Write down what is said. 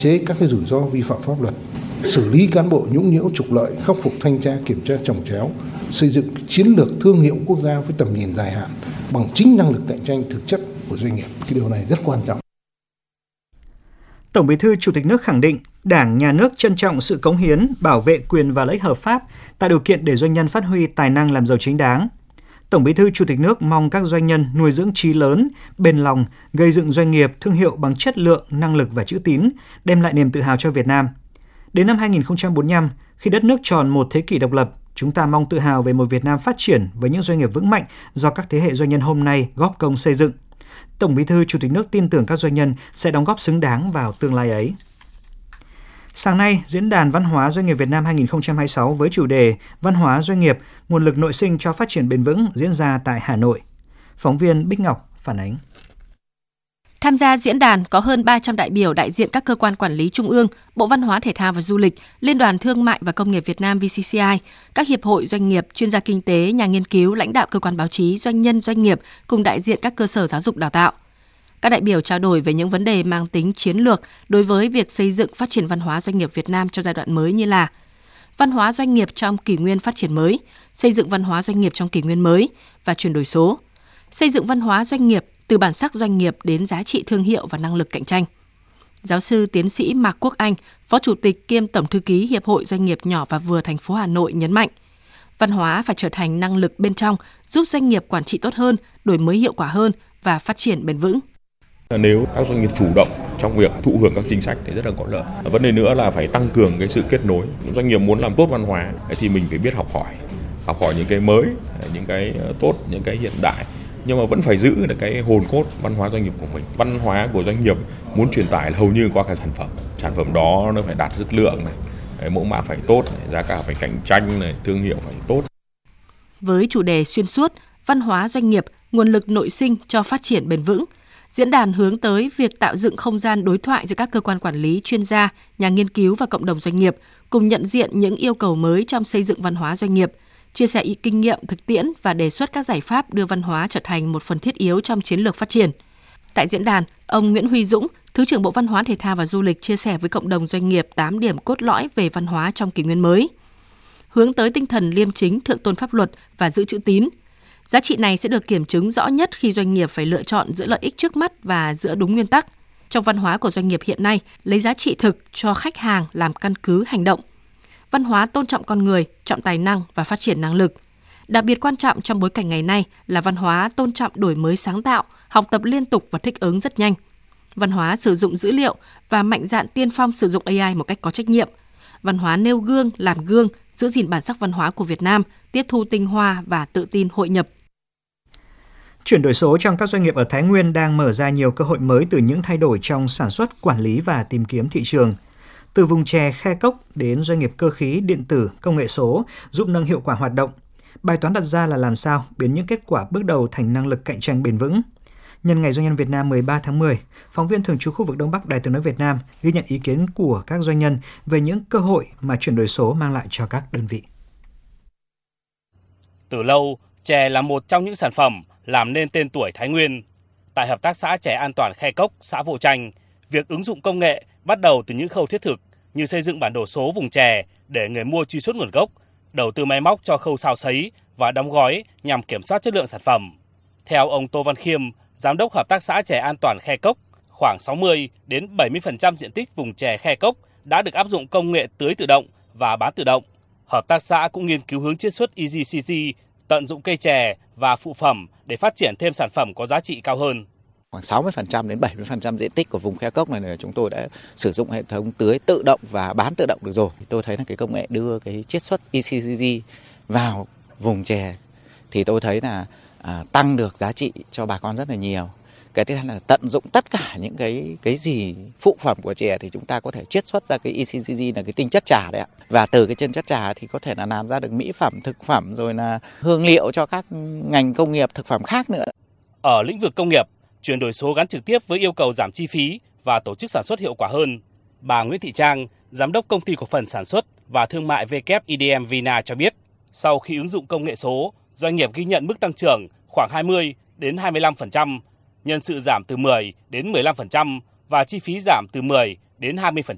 chế các cái rủi ro vi phạm pháp luật, xử lý cán bộ nhũng nhiễu trục lợi, khắc phục thanh tra kiểm tra chồng chéo, xây dựng chiến lược thương hiệu quốc gia với tầm nhìn dài hạn bằng chính năng lực cạnh tranh thực chất của doanh nghiệp. Cái điều này rất quan trọng. Tổng Bí thư Chủ tịch nước khẳng định Đảng, Nhà nước trân trọng sự cống hiến, bảo vệ quyền và lợi ích hợp pháp, tạo điều kiện để doanh nhân phát huy tài năng làm giàu chính đáng. Tổng Bí thư Chủ tịch nước mong các doanh nhân nuôi dưỡng trí lớn, bền lòng, gây dựng doanh nghiệp, thương hiệu bằng chất lượng, năng lực và chữ tín, đem lại niềm tự hào cho Việt Nam. Đến năm 2045, khi đất nước tròn một thế kỷ độc lập, chúng ta mong tự hào về một Việt Nam phát triển với những doanh nghiệp vững mạnh do các thế hệ doanh nhân hôm nay góp công xây dựng. Tổng Bí thư Chủ tịch nước tin tưởng các doanh nhân sẽ đóng góp xứng đáng vào tương lai ấy. Sáng nay, Diễn đàn Văn hóa Doanh nghiệp Việt Nam 2026 với chủ đề Văn hóa doanh nghiệp, nguồn lực nội sinh cho phát triển bền vững diễn ra tại Hà Nội. Phóng viên Bích Ngọc phản ánh. Tham gia diễn đàn có hơn 300 đại biểu đại diện các cơ quan quản lý trung ương, Bộ Văn hóa Thể thao và Du lịch, Liên đoàn Thương mại và Công nghiệp Việt Nam VCCI, các hiệp hội doanh nghiệp, chuyên gia kinh tế, nhà nghiên cứu, lãnh đạo cơ quan báo chí, doanh nhân doanh nghiệp cùng đại diện các cơ sở giáo dục đào tạo. Các đại biểu trao đổi về những vấn đề mang tính chiến lược đối với việc xây dựng phát triển văn hóa doanh nghiệp Việt Nam trong giai đoạn mới như là văn hóa doanh nghiệp trong kỷ nguyên phát triển mới, xây dựng văn hóa doanh nghiệp trong kỷ nguyên mới và chuyển đổi số, xây dựng văn hóa doanh nghiệp từ bản sắc doanh nghiệp đến giá trị thương hiệu và năng lực cạnh tranh. Giáo sư tiến sĩ Mạc Quốc Anh, Phó Chủ tịch kiêm Tổng thư ký Hiệp hội Doanh nghiệp nhỏ và vừa thành phố Hà Nội nhấn mạnh, văn hóa phải trở thành năng lực bên trong, giúp doanh nghiệp quản trị tốt hơn, đổi mới hiệu quả hơn và phát triển bền vững. Nếu các doanh nghiệp chủ động trong việc thụ hưởng các chính sách thì rất là có lợi. Vấn đề nữa là phải tăng cường cái sự kết nối. Doanh nghiệp muốn làm tốt văn hóa thì mình phải biết học hỏi những cái mới, những cái tốt, những cái hiện đại. Nhưng mà vẫn phải giữ được cái hồn cốt văn hóa doanh nghiệp của mình. Văn hóa của doanh nghiệp muốn truyền tải hầu như qua cái sản phẩm. Sản phẩm đó nó phải đạt chất lượng này, mẫu mã phải tốt này, giá cả phải cạnh tranh này, thương hiệu phải tốt. Với chủ đề xuyên suốt, văn hóa doanh nghiệp, nguồn lực nội sinh cho phát triển bền vững, diễn đàn hướng tới việc tạo dựng không gian đối thoại giữa các cơ quan quản lý, chuyên gia, nhà nghiên cứu và cộng đồng doanh nghiệp, cùng nhận diện những yêu cầu mới trong xây dựng văn hóa doanh nghiệp, chia sẻ kinh nghiệm thực tiễn và đề xuất các giải pháp đưa văn hóa trở thành một phần thiết yếu trong chiến lược phát triển. Tại diễn đàn, ông Nguyễn Huy Dũng, Thứ trưởng Bộ Văn hóa Thể thao và Du lịch chia sẻ với cộng đồng doanh nghiệp 8 điểm cốt lõi về văn hóa trong kỷ nguyên mới. Hướng tới tinh thần liêm chính, thượng tôn pháp luật và giữ chữ tín. Giá trị này sẽ được kiểm chứng rõ nhất khi doanh nghiệp phải lựa chọn giữa lợi ích trước mắt và giữa đúng nguyên tắc. Trong văn hóa của doanh nghiệp hiện nay, lấy giá trị thực cho khách hàng làm căn cứ hành động. Văn hóa tôn trọng con người, trọng tài năng và phát triển năng lực. Đặc biệt quan trọng trong bối cảnh ngày nay là văn hóa tôn trọng đổi mới sáng tạo, học tập liên tục và thích ứng rất nhanh. Văn hóa sử dụng dữ liệu và mạnh dạn tiên phong sử dụng AI một cách có trách nhiệm. Văn hóa nêu gương, làm gương, giữ gìn bản sắc văn hóa của Việt Nam, tiếp thu tinh hoa và tự tin hội nhập. Chuyển đổi số trong các doanh nghiệp ở Thái Nguyên đang mở ra nhiều cơ hội mới từ những thay đổi trong sản xuất, quản lý và tìm kiếm thị trường. Từ vùng chè Khe Cốc đến doanh nghiệp cơ khí, điện tử, công nghệ số giúp nâng hiệu quả hoạt động. Bài toán đặt ra là làm sao biến những kết quả bước đầu thành năng lực cạnh tranh bền vững. Nhân ngày Doanh nhân Việt Nam 13 tháng 10, phóng viên thường trú khu vực Đông Bắc Đài Tiếng nói Việt Nam ghi nhận ý kiến của các doanh nhân về những cơ hội mà chuyển đổi số mang lại cho các đơn vị. Từ lâu, chè là một trong những sản phẩm làm nên tên tuổi Thái Nguyên. Tại Hợp tác xã Chè An Toàn Khe Cốc, xã Vô Tranh, việc ứng dụng công nghệ bắt đầu từ những khâu thiết thực như xây dựng bản đồ số vùng chè để người mua truy xuất nguồn gốc, đầu tư máy móc cho khâu xào sấy và đóng gói nhằm kiểm soát chất lượng sản phẩm. Theo ông Tô Văn Khiêm, Giám đốc Hợp tác xã Chè An Toàn Khe Cốc, khoảng 60 đến 70% diện tích vùng chè Khe Cốc đã được áp dụng công nghệ tưới tự động và bán tự động. Hợp tác xã cũng nghiên cứu hướng chiết xuất EasyCG, tận dụng cây chè và phụ phẩm để phát triển thêm sản phẩm có giá trị cao hơn. Khoảng 60% đến 70% diện tích của vùng Khe Cốc này chúng tôi đã sử dụng hệ thống tưới tự động và bán tự động được rồi. Tôi thấy là cái công nghệ đưa cái chiết xuất EasyCG vào vùng chè thì tôi thấy là tăng được giá trị cho bà con rất là nhiều. Cái thứ hai là tận dụng tất cả những cái gì phụ phẩm của chè thì chúng ta có thể chiết xuất ra cái EasyCG là cái tinh chất trà đấy ạ. Và từ cái chân chất trà thì có thể là làm ra được mỹ phẩm, thực phẩm rồi là hương liệu cho các ngành công nghiệp thực phẩm khác nữa. Ở lĩnh vực công nghiệp, chuyển đổi số gắn trực tiếp với yêu cầu giảm chi phí và tổ chức sản xuất hiệu quả hơn. Bà Nguyễn Thị Trang, Giám đốc Công ty Cổ phần Sản xuất và Thương mại WIDM Vina cho biết, sau khi ứng dụng công nghệ số, doanh nghiệp ghi nhận mức tăng trưởng khoảng 20 đến 25%, nhân sự giảm từ 10 đến 15% và chi phí giảm từ 10 đến 20%.